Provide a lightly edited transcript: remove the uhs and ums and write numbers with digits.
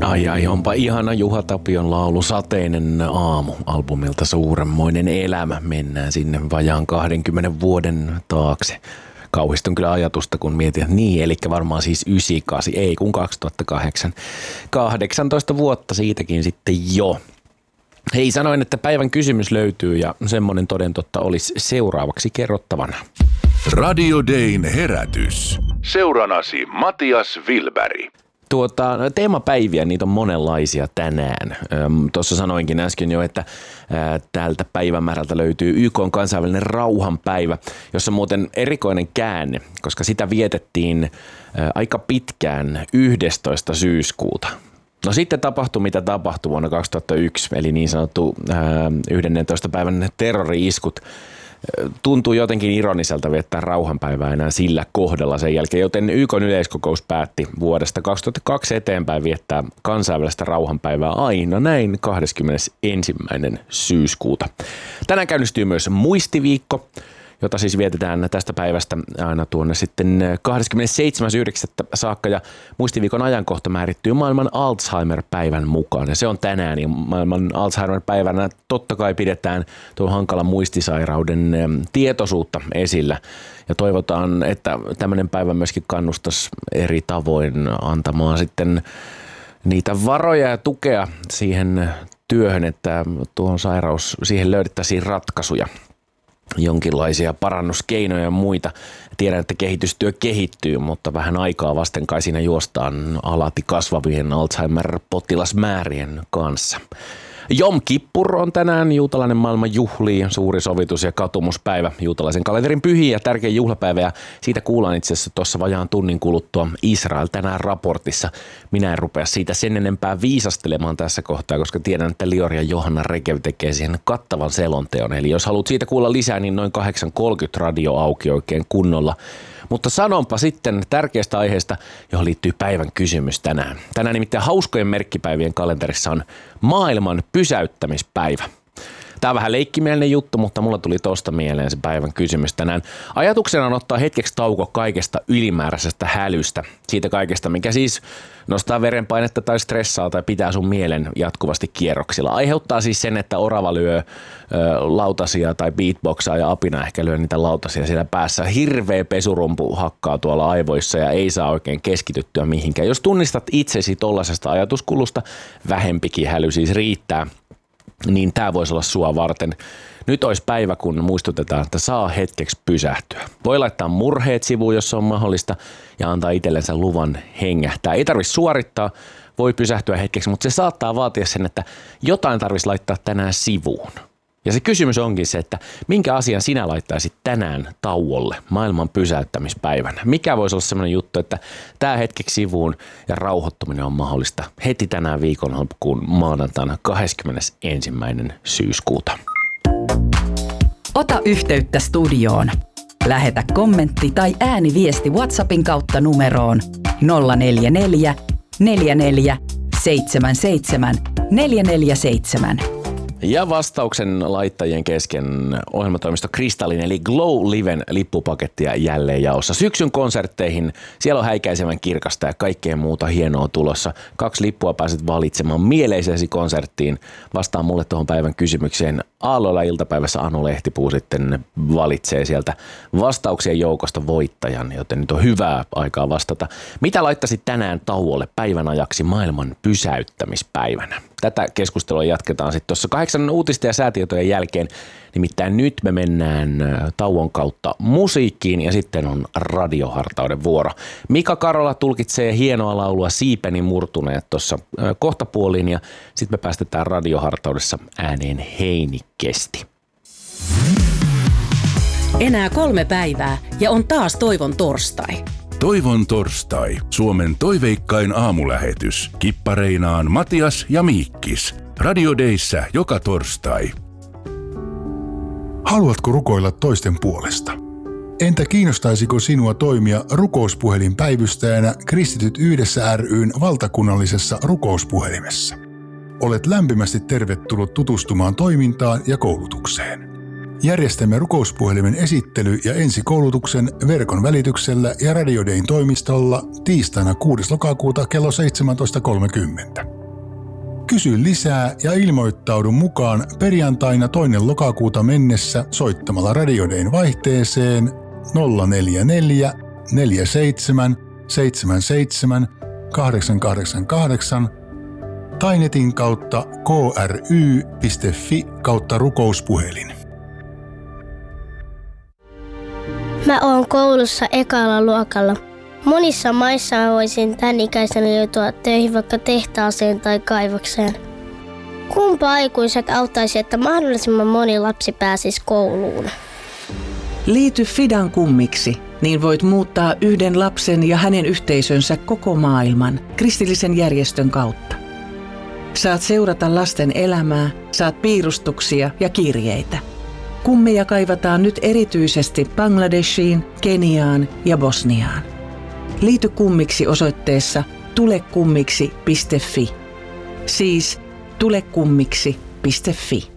Ai, onpa ihana Juha Tapion laulu Sateinen aamu albumilta Suuremmoinen elämä. Mennään sinne vajaan 20 vuoden taakse. Kauhistun kyllä ajatusta, kun mietin, että niin, eli varmaan siis 98, ei kun 2008. 18 vuotta siitäkin sitten jo. Hei, sanoin, että päivän kysymys löytyy ja semmoinen toden totta olisi seuraavaksi kerrottavana. Radio Dayn herätys. Seuranasi Matias Wilberg. Teemapäiviä, niitä on monenlaisia tänään. Tuossa sanoinkin äsken jo, että tältä päivämäärältä löytyy YK:n kansainvälinen rauhanpäivä, jossa muuten erikoinen käänne, koska sitä vietettiin aika pitkään 11. syyskuuta. No sitten tapahtui, mitä tapahtui vuonna 2001, eli niin sanottu 11. päivän terrori-iskut. Tuntuu jotenkin ironiselta viettää rauhanpäivää enää sillä kohdalla sen jälkeen, joten YK:n yleiskokous päätti vuodesta 2002 eteenpäin viettää kansainvälistä rauhanpäivää aina näin 21. syyskuuta. Tänään käynnistyy myös muistiviikko, jota siis vietetään tästä päivästä aina tuonne sitten 27.9. saakka, ja muistiviikon ajankohta määrittyy maailman Alzheimer-päivän mukaan, ja se on tänään, ja maailman Alzheimer-päivänä totta kai pidetään tuon hankalan muistisairauden tietoisuutta esillä, ja toivotaan, että tämmöinen päivä myöskin kannustaisi eri tavoin antamaan sitten niitä varoja ja tukea siihen työhön, että tuohon siihen löydettäisiin ratkaisuja. Jonkinlaisia parannuskeinoja ja muita. Tiedän, että kehitystyö kehittyy, mutta vähän aikaa vasten kai siinä juostaan alati kasvavien Alzheimer-potilasmäärien kanssa. Jom Kippur on tänään juutalainen maailman juhlii, suuri sovitus- ja katumuspäivä, juutalaisen kalenterin pyhiä ja tärkeä juhlapäivä, ja siitä kuullaan itse asiassa tuossa vajaan tunnin kuluttua Israel tänään raportissa. Minä en rupea siitä sen enempää viisastelemaan tässä kohtaa, koska tiedän, että Lior ja Johanna Rekev tekee siihen kattavan selonteon, eli jos haluat siitä kuulla lisää, niin noin 8.30 radio auki oikein kunnolla. Mutta sanonpa sitten tärkeästä aiheesta, johon liittyy päivän kysymys tänään. Tänään nimittäin hauskojen merkkipäivien kalenterissa on maailman pysäyttämispäivä. Tämä on vähän leikkimielinen juttu, mutta mulla tuli tosta mieleen se päivän kysymys tänään. Ajatuksena on ottaa hetkeksi tauko kaikesta ylimääräisestä hälystä. Siitä kaikesta, mikä siis nostaa verenpainetta tai stressaa tai pitää sun mielen jatkuvasti kierroksilla. Aiheuttaa siis sen, että orava lyö lautasia tai beatboxaa ja apina ehkä lyö niitä lautasia siellä päässä. Hirveä pesurumpu hakkaa tuolla aivoissa ja ei saa oikein keskityttyä mihinkään. Jos tunnistat itsesi tollasesta ajatuskulusta, vähempikin häly siis riittää, niin tämä voisi olla sua varten. Nyt olisi päivä, kun muistutetaan, että saa hetkeksi pysähtyä. Voi laittaa murheet sivuun, jos on mahdollista, ja antaa itsellensä luvan hengähtää. Ei tarvitse suorittaa, voi pysähtyä hetkeksi, mutta se saattaa vaatia sen, että jotain tarvitsisi laittaa tänään sivuun. Ja se kysymys onkin se, että minkä asian sinä laittaisit tänään tauolle maailman pysäyttämispäivänä? Mikä voisi olla sellainen juttu, että tämä hetkeksi sivuun ja rauhoittuminen on mahdollista heti tänään viikonloppuun maanantaina 21. syyskuuta. Ota yhteyttä studioon. Lähetä kommentti tai ääniviesti WhatsAppin kautta numeroon 044 44 77 447. Ja vastauksen laittajien kesken ohjelmatoimisto Kristallin eli Glow Liven lippupakettia jälleen jaossa. Syksyn konsertteihin, siellä on häikäisevän kirkasta ja kaikkea muuta hienoa tulossa. 2 lippua pääset valitsemaan mieleisesi konserttiin. Vastaan mulle tuohon päivän kysymykseen. Aalloilla iltapäivässä Anu Lehtipuu sitten valitsee sieltä vastauksien joukosta voittajan, joten nyt on hyvää aikaa vastata. Mitä laittaisit tänään tauolle päivän ajaksi maailman pysäyttämispäivänä? Tätä keskustelua jatketaan sitten tuossa 8 uutista ja säätietojen jälkeen. Nimittäin nyt me mennään tauon kautta musiikkiin ja sitten on radiohartauden vuoro. Mika Karola tulkitsee hienoa laulua Siipeni murtuneet tuossa kohtapuoliin ja sitten me päästetään radiohartaudessa ääneen Heini kesti. Enää 3 päivää ja on taas Toivon torstai. Toivon torstai, Suomen toiveikkain aamulähetys. Kippareinaan Matias ja Miikkis. Radio Dayssä joka torstai. Haluatko rukoilla toisten puolesta? Entä kiinnostaisiko sinua toimia rukouspuhelinpäivystäjänä Kristityt yhdessä ry:n valtakunnallisessa rukouspuhelimessa? Olet lämpimästi tervetullut tutustumaan toimintaan ja koulutukseen. Järjestämme rukouspuhelimen esittely- ja ensikoulutuksen verkon välityksellä ja Radio Dayn toimistolla tiistaina 6. lokakuuta kello 17.30. Kysy lisää ja ilmoittaudu mukaan perjantaina 2. lokakuuta mennessä soittamalla Radio Dayn vaihteeseen 044 47 77 888 tai netin kautta kry.fi/rukouspuhelin. Mä oon koulussa ekalla luokalla. Monissa maissa mä voisin tän ikäisenä joutua töihin vaikka tehtaaseen tai kaivokseen. Kumpa aikuiset auttaisi, että mahdollisimman moni lapsi pääsisi kouluun? Liity Fidan kummiksi, niin voit muuttaa yhden lapsen ja hänen yhteisönsä koko maailman kristillisen järjestön kautta. Saat seurata lasten elämää, saat piirustuksia ja kirjeitä. Kummeja kaivataan nyt erityisesti Bangladeshiin, Keniaan ja Bosniaan. Liity kummiksi osoitteessa tulekummiksi.fi. Siis tulekummiksi.fi.